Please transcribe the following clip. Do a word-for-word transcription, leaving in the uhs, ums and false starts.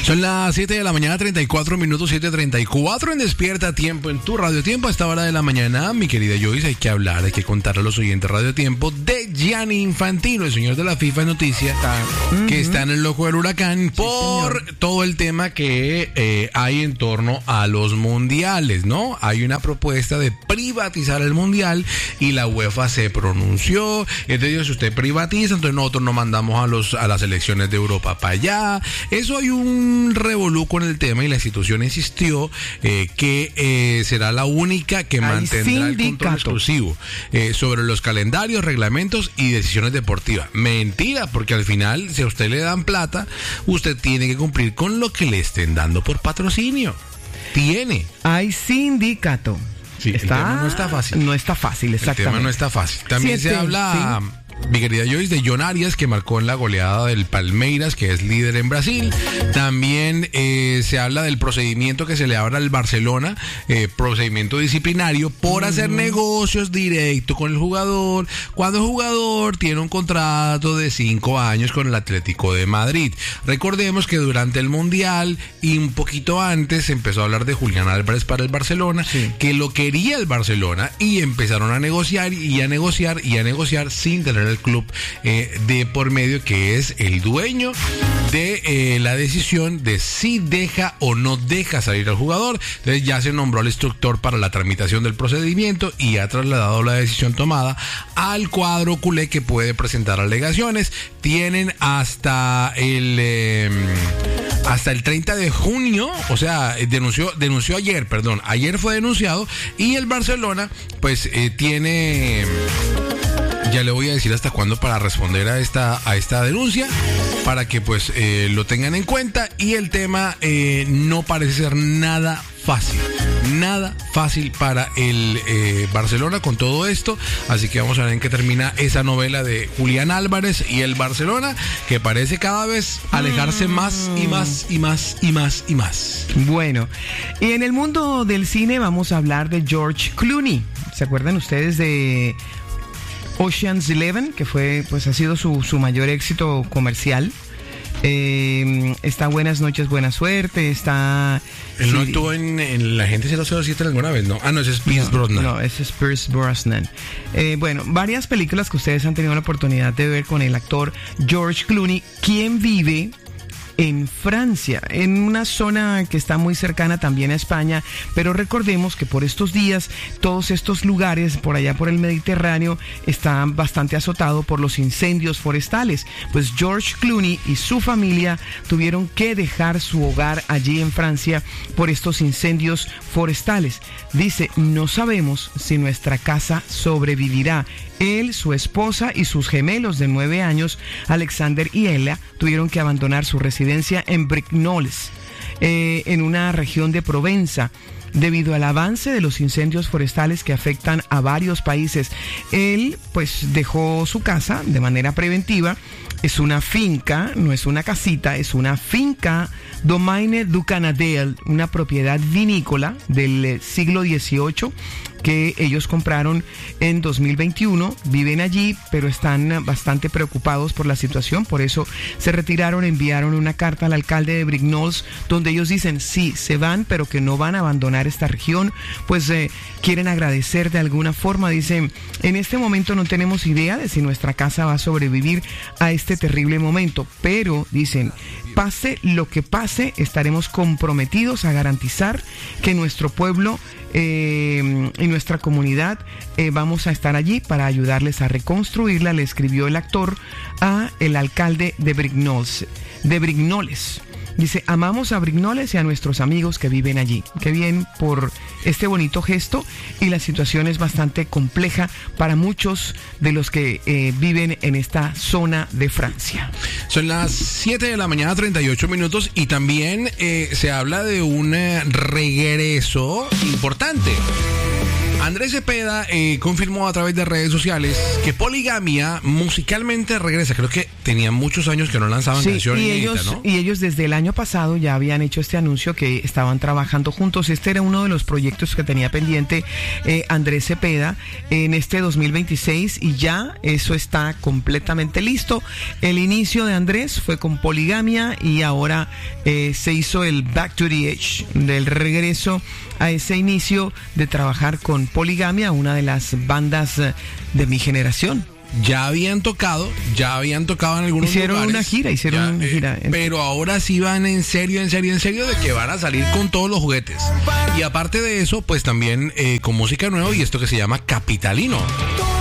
Son las siete de la mañana, treinta y cuatro minutos, siete treinta y cuatro en Despierta Tiempo, en tu Radio Tiempo. A esta hora de la mañana, mi querida Joyce, hay que hablar, hay que contar a los oyentes Radio Tiempo de Gianni Infantino, el señor de la FIFA en noticia, uh-huh. que está en el ojo del huracán por sí, todo el tema que eh, hay en torno a los mundiales, ¿no? Hay una propuesta de privatizar el mundial y la UEFA se pronunció. Entonces, si usted privatiza, entonces nosotros no mandamos a los a las selecciones de Europa para allá. Eso hay un revolú con el tema y la institución insistió eh, que eh, será la única que Hay mantendrá sindicato. el control exclusivo eh, sobre los calendarios, reglamentos y decisiones deportivas. Mentira, porque al final, si a usted le dan plata, usted tiene que cumplir con lo que le estén dando por patrocinio. Tiene. Hay sindicato. Sí, está, el tema no está fácil. No está fácil, exactamente. El tema no está fácil. También Siete, se habla... ¿sí? Mi querida Joyce, de John Arias, que marcó en la goleada del Palmeiras, que es líder en Brasil. También eh, se habla del procedimiento que se le abre al Barcelona, eh, procedimiento disciplinario por mm. hacer negocios directo con el jugador, cuando el jugador tiene un contrato de cinco años con el Atlético de Madrid. Recordemos que durante el Mundial y un poquito antes se empezó a hablar de Julián Álvarez para el Barcelona, sí. que lo quería el Barcelona, y empezaron a negociar y a negociar y a negociar sin tener el club eh, de por medio, que es el dueño de eh, la decisión de si deja o no deja salir al jugador. Entonces ya se nombró al instructor para la tramitación del procedimiento y ha trasladado la decisión tomada al cuadro culé, que puede presentar alegaciones. Tienen hasta el eh, hasta el treinta de junio, o sea, denunció denunció ayer, perdón, ayer fue denunciado, y el Barcelona pues eh, tiene... Ya le voy a decir hasta cuándo para responder a esta a esta denuncia, para que pues eh, lo tengan en cuenta. Y el tema eh, no parece ser nada fácil, nada fácil para el eh, Barcelona con todo esto. Así que vamos a ver en qué termina esa novela de Julián Álvarez y el Barcelona, que parece cada vez alejarse más y más y más y más y más. Bueno, y en el mundo del cine vamos a hablar de George Clooney. ¿Se acuerdan ustedes de Ocean's Eleven, que fue, pues ha sido su, su mayor éxito comercial? Eh, está Buenas noches, buena suerte, está... Él no actuó en, en La gente cero cero siete alguna vez, ¿no? Ah, no, ese es Pierce no, Brosnan. No, ese es Pierce Brosnan. Eh, bueno, varias películas que ustedes han tenido la oportunidad de ver con el actor George Clooney, quien vive en Francia, en una zona que está muy cercana también a España, pero recordemos que por estos días todos estos lugares por allá por el Mediterráneo están bastante azotados por los incendios forestales. Pues George Clooney y su familia tuvieron que dejar su hogar allí en Francia por estos incendios forestales. Dice, no sabemos si nuestra casa sobrevivirá. Él, su esposa y sus gemelos de nueve años, Alexander y Ella, tuvieron que abandonar su residencia en Brignoles, eh, en una región de Provenza, debido al avance de los incendios forestales que afectan a varios países. Él, pues, dejó su casa de manera preventiva. Es una finca, no es una casita, es una finca, Domaine du Canadel, una propiedad vinícola del siglo dieciocho que ellos compraron en dos mil veintiuno. Viven allí, pero están bastante preocupados por la situación. Por eso se retiraron, enviaron una carta al alcalde de Brignoles, donde ellos dicen, sí, se van, pero que no van a abandonar esta región. Pues eh, quieren agradecer de alguna forma. Dicen, en este momento no tenemos idea de si nuestra casa va a sobrevivir a este terrible momento, pero dicen, pase lo que pase, estaremos comprometidos a garantizar que nuestro pueblo eh, y nuestra comunidad eh, vamos a estar allí para ayudarles a reconstruirla. Le escribió el actor a el alcalde de Brignoles, de Brignoles. Dice, amamos a Brignoles y a nuestros amigos que viven allí. Qué bien por este bonito gesto, y la situación es bastante compleja para muchos de los que eh, viven en esta zona de Francia. Son las siete de la mañana, treinta y ocho minutos, y también eh, se habla de un eh, regreso importante Andrés Cepeda eh, confirmó a través de redes sociales que Poligamia musicalmente regresa. Creo que tenían muchos años que no lanzaban sí, canciones y inéditas, ellos, ¿no? Y ellos desde el año pasado ya habían hecho este anuncio que estaban trabajando juntos. Este era uno de los proyectos que tenía pendiente eh, Andrés Cepeda en este dos mil veintiséis y ya eso está completamente listo. El inicio de Andrés fue con Poligamia y ahora eh, se hizo el Back to the Edge, del regreso a ese inicio de trabajar con Poligamia, una de las bandas de mi generación. Ya habían tocado, ya habían tocado en algunos hicieron lugares. una gira, hicieron ya, una gira. Eh, pero ahora sí van en serio, en serio, en serio de que van a salir con todos los juguetes. Y aparte de eso, pues también eh, con música nueva y esto que se llama Capitalino.